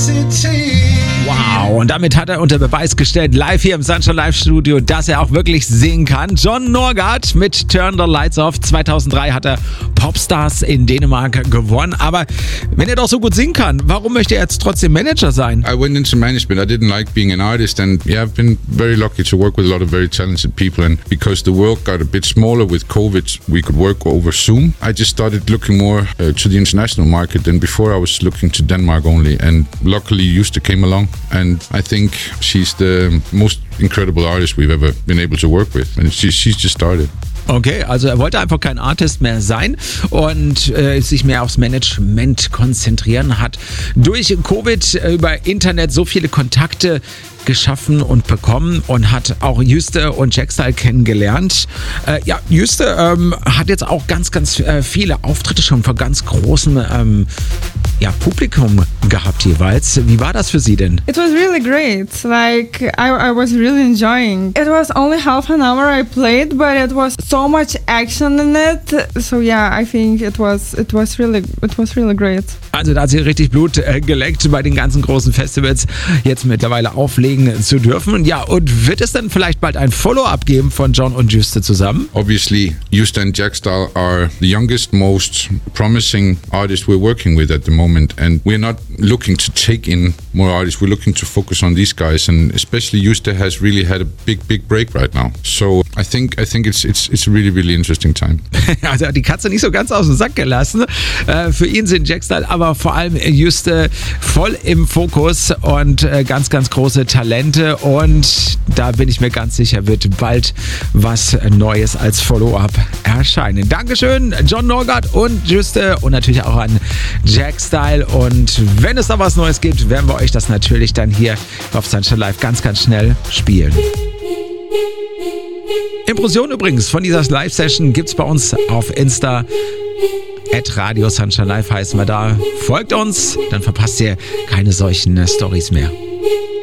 Wow, und damit hat er unter Beweis gestellt, live hier im Sunshine Live Studio, dass er auch wirklich singen kann. John Norgard mit Turn the Lights Off. 2003 hat er Popstars in Dänemark gewonnen. Aber wenn er doch so gut singen kann, warum möchte er jetzt trotzdem Manager sein? I went into management. I didn't like being an artist, and yeah, I've been very lucky to work with a lot of very talented people. And because the world got a bit smaller with COVID, we could work over Zoom. I just started looking more to the international market than before. I was looking to Denmark only, and luckily Juste came along, and I think she's the most incredible artist we've ever been able to work with, and she's just started. Okay, also er wollte einfach kein Artist mehr sein und sich mehr aufs Management konzentrieren, hat durch Covid über Internet so viele Kontakte geschaffen und bekommen und hat auch Juste und Jackstyle kennengelernt. Juste hat jetzt auch ganz viele Auftritte schon vor ganz großem Publikum gehabt jeweils. Wie war das für Sie denn? It was really great. Like I was really enjoying. It was only half an hour I played, but it was so much action in it. So yeah, I think it was really great. Also da hat sie richtig Blut geleckt bei den ganzen großen Festivals, jetzt mittlerweile auflegen zu dürfen. Ja, und wird es dann vielleicht bald ein Follow-up geben von John und Juste zusammen? Obviously, Juste and Jackstyle are the youngest, most promising artists we're working with at the moment, and we're not looking to take in more artists. We're looking to focus on these guys, and especially Juste has really had a big break right now. So I think it's a really interesting time. Also die Katze nicht so ganz aus dem Sack gelassen. Für ihn sind Jackstyle, aber vor allem Juste voll im Fokus und ganz große Talente, und da bin ich mir ganz sicher, wird bald was Neues als Follow-up erscheinen. Dankeschön, John Norgard und Juste, und natürlich auch an Jackstyle, und wenn es da was Neues gibt, werden wir euch das natürlich dann hier auf Sunshine Live ganz schnell spielen. Impression übrigens von dieser Live-Session gibt's bei uns auf Insta. @Radio Sunshine Live heißen wir da. Folgt uns, dann verpasst ihr keine solchen Stories mehr.